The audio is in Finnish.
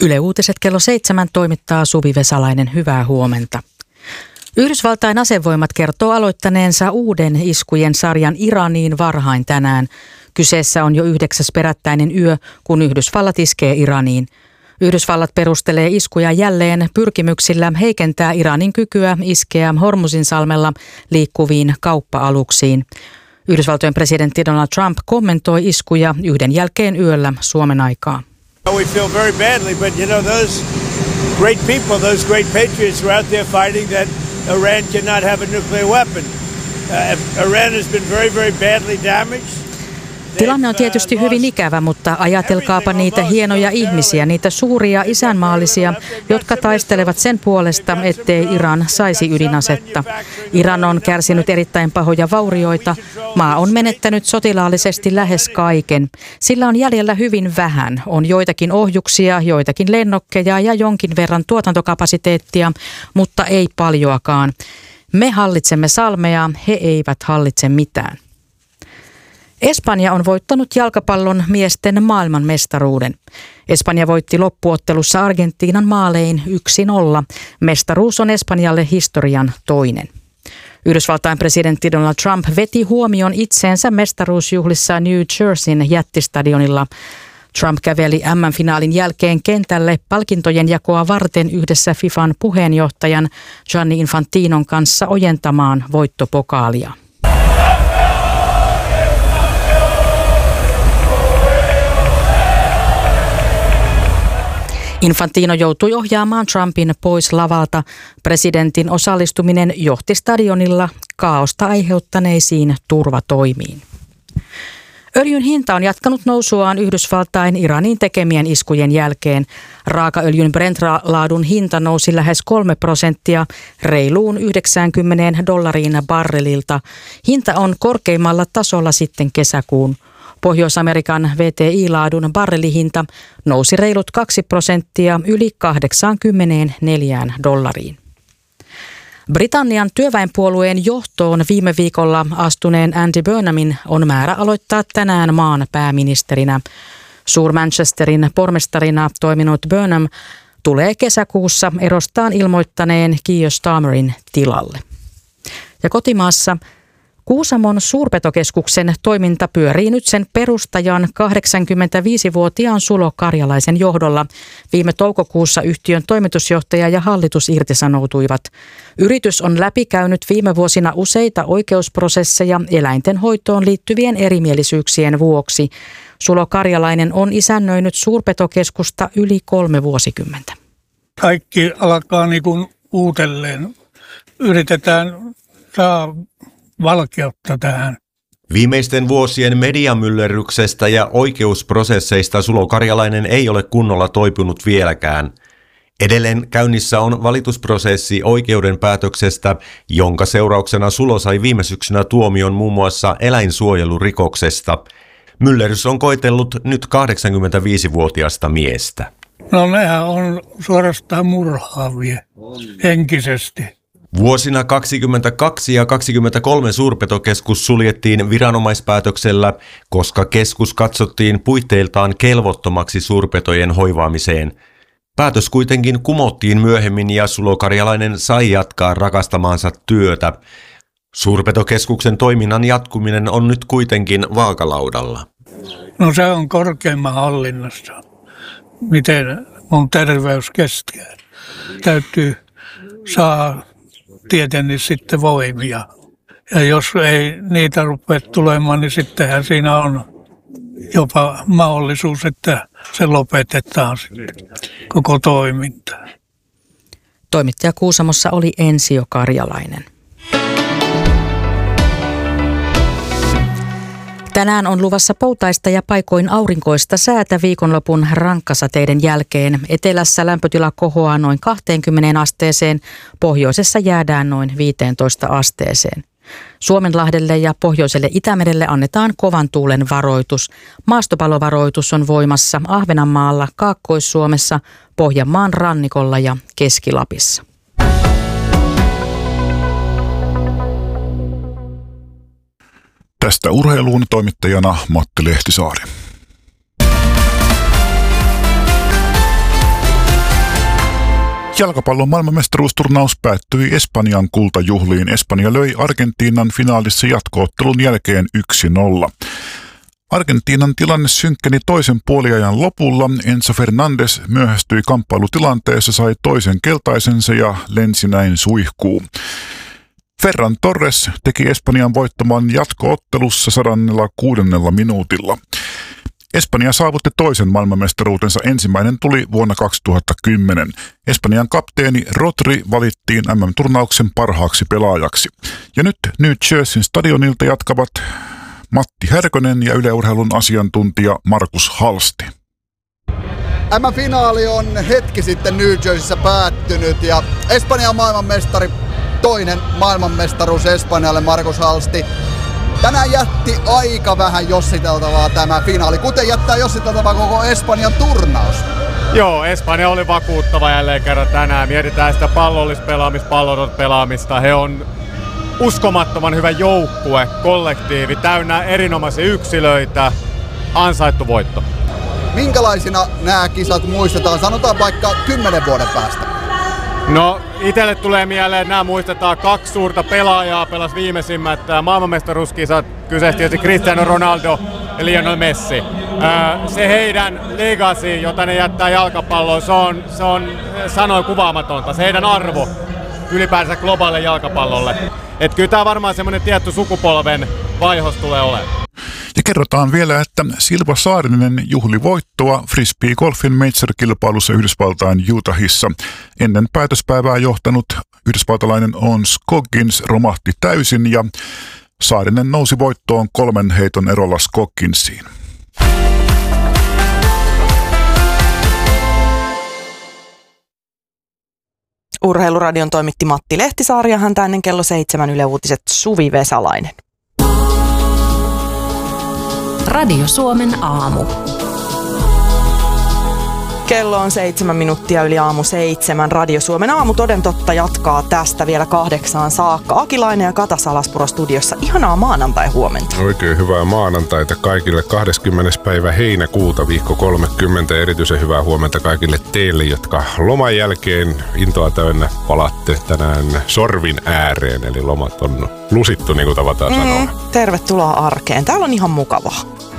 Yle Uutiset kello 7 toimittaa Suvi Vesalainen. Hyvää huomenta. Yhdysvaltain asevoimat kertoo aloittaneensa uuden iskujen sarjan Iraniin varhain tänään. Kyseessä on jo 9. perättäinen yö, kun Yhdysvallat iskee Iraniin. Yhdysvallat perustelee iskuja jälleen pyrkimyksillä heikentää Iranin kykyä iskeä Hormuzinsalmella liikkuviin kauppa-aluksiin. Yhdysvaltojen presidentti Donald Trump kommentoi iskuja yhden jälkeen yöllä Suomen aikaa. We feel very badly, but you know, those great people, those great patriots were out there fighting that Iran cannot have a nuclear weapon. Iran has been very, very badly damaged. Tilanne on tietysti hyvin ikävä, mutta ajatelkaapa niitä hienoja ihmisiä, niitä suuria isänmaallisia, jotka taistelevat sen puolesta, ettei Iran saisi ydinasetta. Iran on kärsinyt erittäin pahoja vaurioita. Maa on menettänyt sotilaallisesti lähes kaiken. Sillä on jäljellä hyvin vähän. On joitakin ohjuksia, joitakin lennokkeja ja jonkin verran tuotantokapasiteettia, mutta ei paljoakaan. Me hallitsemme salmea, he eivät hallitse mitään. Espanja on voittanut jalkapallon miesten maailmanmestaruuden. Espanja voitti loppuottelussa Argentiinan maalein 1-0. Mestaruus on Espanjalle historian toinen. Yhdysvaltain presidentti Donald Trump veti huomion itseensä mestaruusjuhlissa New Jerseyn jättistadionilla. Trump käveli MM-finaalin jälkeen kentälle palkintojen jakoa varten yhdessä FIFAn puheenjohtajan Gianni Infantinon kanssa ojentamaan voittopokaalia. Infantino joutui ohjaamaan Trumpin pois lavalta. Presidentin osallistuminen johti stadionilla kaaosta aiheuttaneisiin turvatoimiin. Öljyn hinta on jatkanut nousuaan Yhdysvaltain Iranin tekemien iskujen jälkeen. Raakaöljyn Brent-laadun hinta nousi lähes 3%, reiluun $90 barrelilta. Hinta on korkeimmalla tasolla sitten kesäkuun. Pohjois-Amerikan WTI-laadun barrelihinta nousi reilut 2% yli $84. Britannian työväenpuolueen johtoon viime viikolla astuneen Andy Burnhamin on määrä aloittaa tänään maan pääministerinä. Suur-Manchesterin pormestarina toiminut Burnham tulee kesäkuussa erostaan ilmoittaneen Keir Starmerin tilalle. Ja kotimaassa Kuusamon suurpetokeskuksen toiminta pyörii nyt sen perustajan 85-vuotiaan Sulo Karjalaisen johdolla. Viime toukokuussa yhtiön toimitusjohtaja ja hallitus irtisanoutuivat. Yritys on läpikäynyt viime vuosina useita oikeusprosesseja eläinten hoitoon liittyvien erimielisyyksien vuoksi. Sulo Karjalainen on isännöinyt suurpetokeskusta yli 3 vuosikymmentä. Kaikki alkaa niin kuin uudelleen. Yritetään saada valkeutta tähän. Viimeisten vuosien mediamyllerryksestä ja oikeusprosesseista Sulo Karjalainen ei ole kunnolla toipunut vieläkään. Edelleen käynnissä on valitusprosessi oikeuden päätöksestä, jonka seurauksena Sulo sai viime syksynä tuomion muun muassa eläinsuojelurikoksesta. Myllerrys on koetellut nyt 85-vuotiaasta miestä. No nehän on suorastaan murhaavia henkisesti. Vuosina 22 ja 23 suurpetokeskus suljettiin viranomaispäätöksellä, koska keskus katsottiin puitteiltaan kelvottomaksi suurpetojen hoivaamiseen. Päätös kuitenkin kumottiin myöhemmin ja Sulo Karjalainen sai jatkaa rakastamaansa työtä. Suurpetokeskuksen toiminnan jatkuminen on nyt kuitenkin vaakalaudalla. No se on korkeimman hallinnassa. Miten mun terveys kestää? Täytyy saada tietenkin sitten voimia. Ja jos ei niitä rupea tulemaan, niin sittenhän siinä on jopa mahdollisuus, että se lopetetaan sitten koko toiminta. Toimittaja Kuusamossa oli Ensio Karjalainen. Tänään on luvassa poutaista ja paikoin aurinkoista säätä viikonlopun rankkasateiden jälkeen. Etelässä lämpötila kohoaa noin 20 asteeseen, pohjoisessa jäädään noin 15 asteeseen. Suomenlahdelle ja pohjoiselle Itämerelle annetaan kovan tuulen varoitus. Maastopalovaroitus on voimassa Ahvenanmaalla, Kaakkois-Suomessa, Pohjanmaan rannikolla ja Keski-Lapissa. Tästä urheiluun toimittajana Matti Lehtisaari. Jalkapallon maailmanmestaruusturnaus päättyi Espanjan kultajuhliin. Espanja löi Argentiinan finaalissa jatko-ottelun jälkeen 1-0. Argentiinan tilanne synkkeni toisen puoliajan lopulla. Enzo Fernandes myöhästyi kamppailutilanteessa, sai toisen keltaisensa ja lensi näin suihkuun. Ferran Torres teki Espanjan voittaman jatko-ottelussa 106. minuutilla. Espanja saavutti toisen maailmanmestaruutensa, ensimmäinen tuli vuonna 2010. Espanjan kapteeni Rodri valittiin MM-turnauksen parhaaksi pelaajaksi. Ja nyt New Jerseyn stadionilta jatkavat Matti Härkönen ja Yle Urheilun asiantuntija Markus Halsti. MM-finaali on hetki sitten New Jerseyssä päättynyt ja Espanja on maailmanmestari. Toinen maailmanmestaruus Espanjalle, Markus Halsti. Tänään jätti aika vähän jossiteltavaa tämä finaali, kuten jättää jossiteltavaa koko Espanjan turnaus. Joo, Espanja oli vakuuttava jälleen kerran tänään. Mietitään sitä pallollista pelaamista. He on uskomattoman hyvä joukkue, kollektiivi, täynnä erinomaisia yksilöitä. Ansaittu voitto. Minkälaisina nämä kisat muistetaan, sanotaan vaikka 10 vuoden päästä? No, itselle tulee mieleen, että nämä muistetaan 2 suurta pelaajaa, pelas viimeisimmät maailmanmestaruuskisat, kyseessä tietysti Cristiano Ronaldo ja Lionel Messi. Se heidän legacy, jota ne jättää jalkapalloon, se on sanoin kuvaamatonta, se heidän arvo ylipäänsä globaalille jalkapallolle. Että kyllä tämä varmaan semmoinen tietty sukupolven vaihos tulee olemaan. Ja kerrotaan vielä, että Silva Saarinen juhli voittoa frisbee-golfin major-kilpailussa Yhdysvaltain Utahissa. Ennen päätöspäivää johtanut yhdysvaltalainen Ons Scoggins romahti täysin ja Saarinen nousi voittoon 3 heiton erolla Scogginsiin. Urheiluradion toimitti Matti Lehtisaari ja häntä ennen kello 7 Yle Uutiset Suvi Vesalainen. Radio Suomen aamu. Kello on 7 minuuttia yli aamu 7. Radio Suomen aamu toden totta jatkaa tästä vielä 8 saakka. Akilainen ja Kata Salaspuro studiossa. Ihanaa maanantai-huomenta. Oikein hyvää maanantaita kaikille. 20. päivä heinäkuuta, viikko 30. Erityisen hyvää huomenta kaikille teille, jotka loman jälkeen intoa täynnä palatte tänään sorvin ääreen. Eli lomat on lusittu, niin kuin tavataan sanoa. Tervetuloa arkeen. Täällä on ihan mukavaa.